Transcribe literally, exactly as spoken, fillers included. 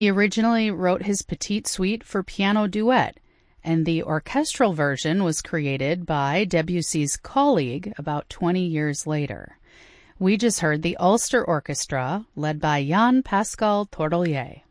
He originally wrote his Petite Suite for piano duet, and the orchestral version was created by Debussy's colleague about twenty years later. We just heard the Ulster Orchestra, led by Jan Pascal Tordelier.